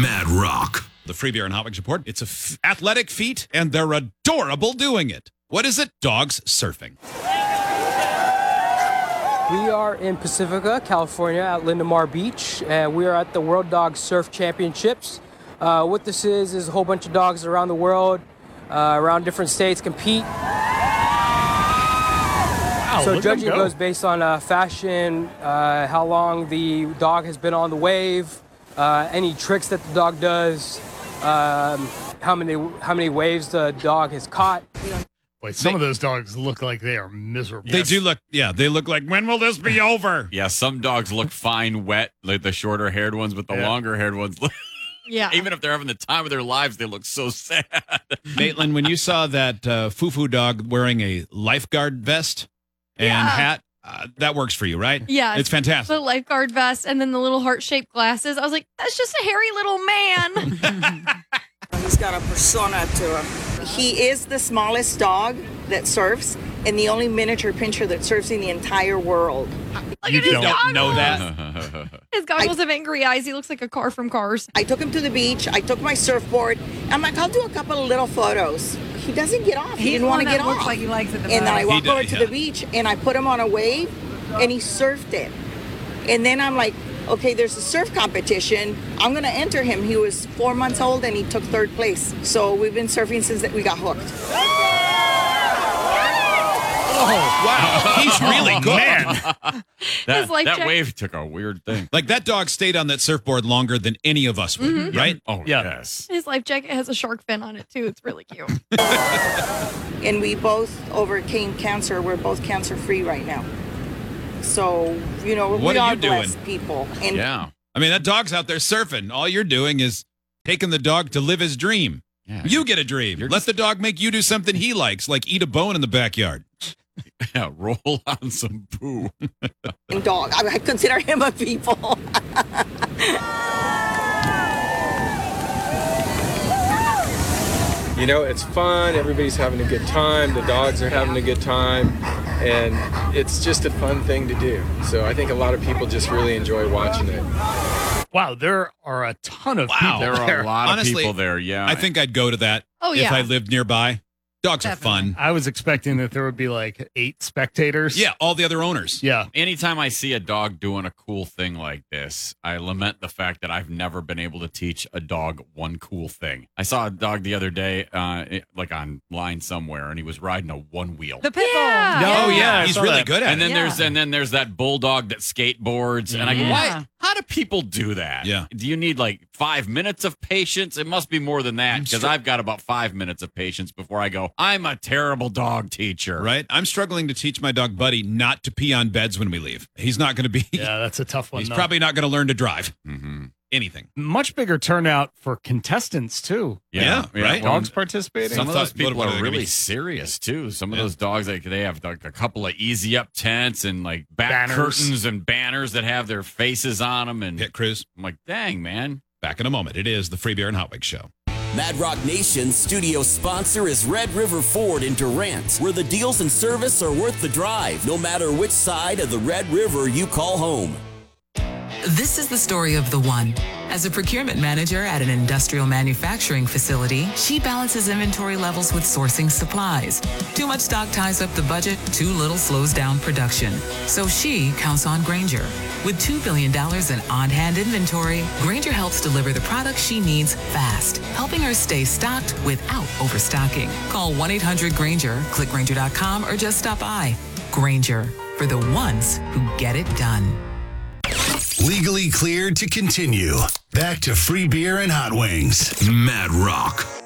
Mad Rock. The Free Beer and Hot Wings Report. It's a athletic feat, and they're adorable doing it. What is it? Dogs surfing. We are in Pacifica, California, at Lindemar Beach, and we are at the World Dog Surf Championships. What this is a whole bunch of dogs around the world, around different states compete. Wow, So look at judging them go. goes based on fashion, how long the dog has been on the wave, any tricks that the dog does, how many waves the dog has caught. Wait, some of those dogs look like they are miserable. They do look, they look like, when will this be over? Yeah, some dogs look fine, wet, like the shorter-haired ones, but the longer-haired ones, even if they're having the time of their lives, they look so sad. Maitland, when you saw that Fufu dog wearing a lifeguard vest and hat, that works for you, right? Yeah. It's fantastic. The lifeguard vest and then the little heart-shaped glasses. I was like, that's just a hairy little man. He's got a persona to him. He is the smallest dog that surfs and the only miniature pinscher that surfs in the entire world. Look You at his don't goggles. know that. His goggles have angry eyes. He looks like a car from Cars. I took him to the beach. I took my surfboard. I'm like, I'll do a couple of little photos. He doesn't get off. He didn't want to get off. Looks like he likes it the And then I most. walk over to the beach and I put him on a wave and he surfed it. And then I'm like, okay, there's a surf competition. I'm going to enter him. He was 4 months old and he took third place. So we've been surfing since that we got hooked. Oh, wow. He's really good. Man. His life that jacket- wave took a weird thing. Like, that dog stayed on that surfboard longer than any of us would, right? Oh, Yeah. yes. His life jacket has a shark fin on it, too. It's really cute. And we both overcame cancer. We're both cancer free right now. So, you know, What we are are you doing? blessed people. And Yeah. I mean, that dog's out there surfing. All you're doing is taking the dog to live his dream. Yeah. You get a dream. Let the dog make you do something he likes, like eat a bone in the backyard. Yeah, roll on some poo. and dog. I consider him a people. You know, it's fun. Everybody's having a good time. The dogs are having a good time. And it's just a fun thing to do. So I think a lot of people just really enjoy watching it. Wow, there are a ton of Wow. people There are a lot Honestly, of people there, yeah. I think I'd go to that Oh, if yeah. I lived nearby. Dogs are fun. I was expecting that there would be like 8 spectators. Yeah, all the other owners. Yeah. Anytime I see a dog doing a cool thing like this, I lament the fact that I've never been able to teach a dog one cool thing. I saw a dog the other day, like online somewhere, and he was riding a one wheel. The pit bull. Yeah. Oh, yeah. I He's saw really that. good at And then it. there's that bulldog that skateboards, and I go, Yeah. why? How do people do that? Yeah. Do you need like 5 minutes of patience? It must be more than that because I've got about 5 minutes of patience before I go, I'm a terrible dog teacher. Right? I'm struggling to teach my dog Buddy not to pee on beds when we leave. He's not going to be, Yeah, that's a tough one. he's though. probably not going to learn to drive. Mm-hmm. Anything. Much bigger turnout for contestants, too. Yeah, right? Dogs participating. Some of thought- those people what are they are gonna really be? serious too. Some of Yeah. those dogs, like they have like a couple of easy up tents and like back Banners. curtains and banners that have their faces on them. And Pit crews. I'm like, dang, man. Back in a moment. It is the Free Beer and Hot Wings Show. Mad Rock Nation's studio sponsor is Red River Ford in Durant, where the deals and service are worth the drive, no matter which side of the Red River you call home. This is the story of the one. As a procurement manager at an industrial manufacturing facility, she balances inventory levels with sourcing supplies. Too much stock ties up the budget, too little slows down production. So she counts on Grainger. With $2 billion in on-hand inventory, Grainger helps deliver the products she needs fast, helping her stay stocked without overstocking. Call 1-800-GRAINGER, click Grainger.com, or just stop by. Grainger, for the ones who get it done. Legally cleared to continue. Back to Free Beer and Hot Wings. Mad Rock.